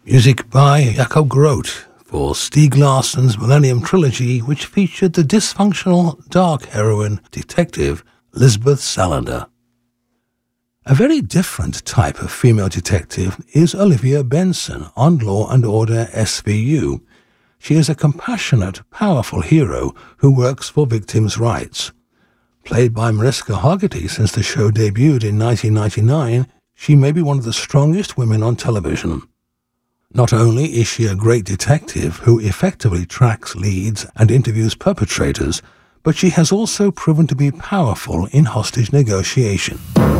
Music by Jakob Groth for Stieg Larsson's Millennium Trilogy, which featured the dysfunctional dark heroine detective Lisbeth Salander. A very different type of female detective is Olivia Benson on Law & Order SVU. She is a compassionate, powerful hero who works for victims' rights. Played by Mariska Hargitay since the show debuted in 1999, she may be one of the strongest women on television. Not only is she a great detective who effectively tracks leads and interviews perpetrators, but she has also proven to be powerful in hostage negotiation.